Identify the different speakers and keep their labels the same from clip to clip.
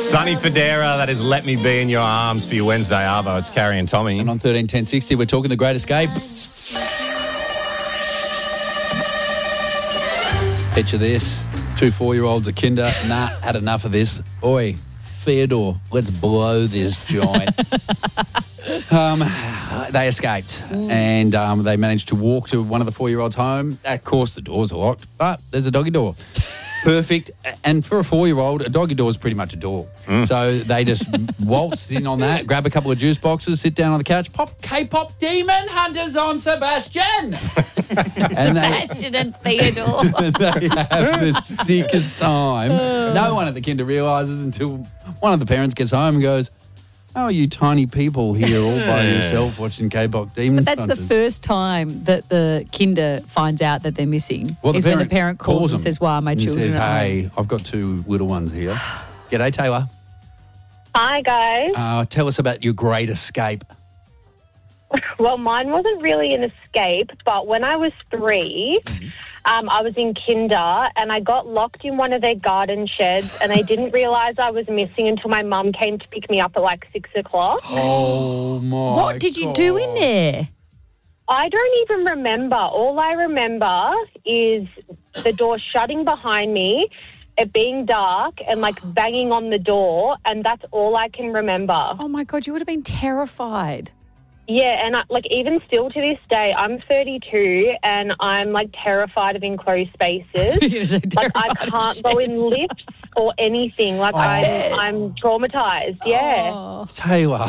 Speaker 1: Sonny Fodera, that is Let Me Be in Your Arms for your Wednesday Arvo. It's Carrie and Tommy.
Speaker 2: And on 131060, we're talking The Great Escape. Picture this. 2 4-year-olds at kinder. Nah, had enough of this. Oi, Theodore, let's blow this joint. They escaped and they managed to walk to one of the 4-year-olds' home. Of course, the doors are locked, but there's a doggy door. Perfect. And for a 4-year-old, a doggy door is pretty much a door. So they just waltzed in on that, grab a couple of juice boxes, sit down on the couch, pop K-pop Demon Hunters on Sebastian.
Speaker 3: Sebastian and Theodore.
Speaker 2: They have the sickest time. No one at the kinder realises until one of the parents gets home and goes, "How are you tiny people here all by yourself watching K-pop Demon
Speaker 3: But that's the first time that the kinder finds out that they're missing.
Speaker 2: Well,
Speaker 3: is when the parent calls and
Speaker 2: them.
Speaker 3: says, "Why are my
Speaker 2: And he
Speaker 3: children
Speaker 2: says,
Speaker 3: at home?"
Speaker 2: "Hey, I've got 2 little ones here." G'day, Taylor.
Speaker 4: Hi, guys.
Speaker 2: Tell us about your great escape.
Speaker 4: Well, mine wasn't really an escape, but when I was 3, I was in kinder and I got locked in one of their garden sheds and I didn't realise I was missing until my mum came to pick me up at like 6 o'clock.
Speaker 2: Oh, my
Speaker 3: What did you do in there?
Speaker 4: I don't even remember. All I remember is the door shutting behind me, it being dark and like banging on the door, and that's all I can remember.
Speaker 3: Oh, my God, you would have been terrified.
Speaker 4: Yeah, and even still to this day, I'm 32 and I'm like terrified of enclosed spaces.
Speaker 3: You're so
Speaker 4: Like I
Speaker 3: terrified of
Speaker 4: can't go in
Speaker 3: sheds.
Speaker 4: lifts or anything. Like I'm traumatized. Yeah.
Speaker 3: Oh.
Speaker 2: Taylor,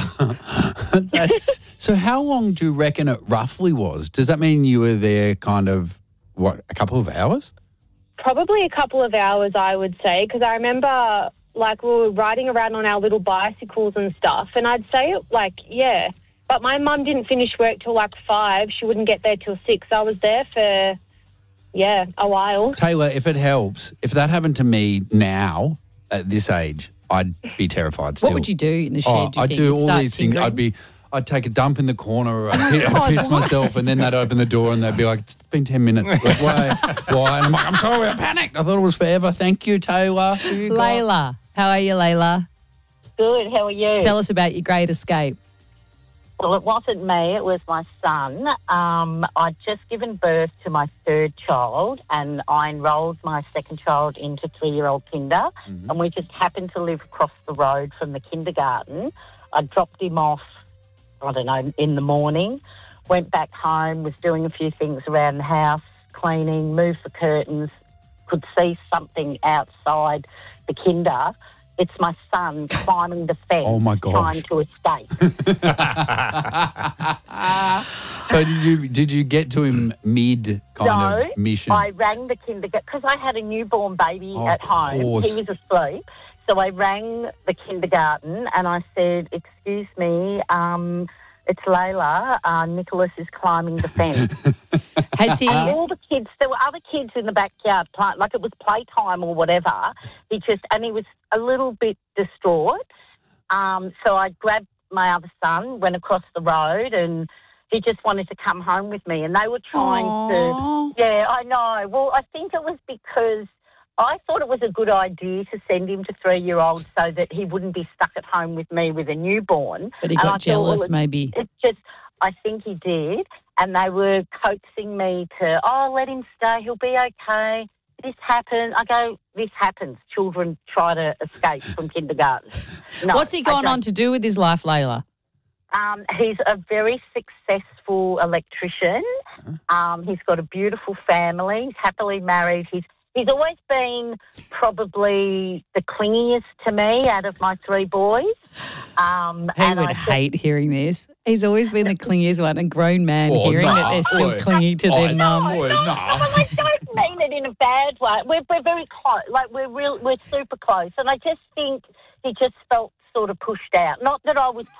Speaker 2: so how long do you reckon it roughly was? Does that mean you were there kind of, a couple of hours?
Speaker 4: Probably a couple of hours, I would say, because I remember like we were riding around on our little bicycles and stuff, and I'd say yeah. But my mum didn't finish work till like 5. She wouldn't get there till 6. I was there for, a while.
Speaker 2: Taylor, if it helps, if that happened to me now at this age, I'd be terrified still.
Speaker 3: What would you do in the shed?
Speaker 2: I'd do all these things. I'd take a dump in the corner, or I'd piss myself, and then they'd open the door and they'd be like, "It's been 10 minutes. Like, why? And I'm like, "I'm sorry, I panicked. I thought it was forever." Thank you, Taylor. Who you got?
Speaker 3: Layla. How are you, Layla?
Speaker 5: Good, how are you?
Speaker 3: Tell us about your great escape.
Speaker 5: Well, it wasn't me, it was my son. I'd just given birth to my 3rd child and I enrolled my 2nd child into 3-year-old kinder, and we just happened to live across the road from the kindergarten. I dropped him off, I don't know, in the morning, went back home, was doing a few things around the house, cleaning, moved the curtains, could see something outside the kinder. It's my son climbing the fence,
Speaker 2: Oh, my gosh.
Speaker 5: trying to escape.
Speaker 2: So did you get to him mid kind of mission?
Speaker 5: I rang the kindergarten because I had a newborn baby at home.
Speaker 2: course.
Speaker 5: He was asleep. So I rang the kindergarten and I said, "Excuse me, it's Layla. Nicholas is climbing the fence."
Speaker 3: Has he?
Speaker 5: All the kids, there were other kids in the backyard, like it was playtime or whatever. He was a little bit distraught. So I grabbed my other son, went across the road, and he just wanted to come home with me. And they were trying to, yeah, I know. Well, I think it was because I thought it was a good idea to send him to 3-year-old so that he wouldn't be stuck at home with me with a newborn.
Speaker 3: But he got jealous, maybe.
Speaker 5: I think he did. And they were coaxing me to, let him stay, he'll be okay. This happened. I go, this happens. Children try to escape from kindergarten. No,
Speaker 3: What's he gone on to do with his life, Layla?
Speaker 5: He's a very successful electrician. He's got a beautiful family. He's happily married. He's always been probably the clingiest to me out of my 3 boys.
Speaker 3: He would hate hearing this. He's always been the clingiest one, a grown man hearing that they're still clinging to their mum.
Speaker 5: Well, I don't mean it in a bad way. We're very close. Like, we're super close. And I just think he just felt sort of pushed out. Not that I was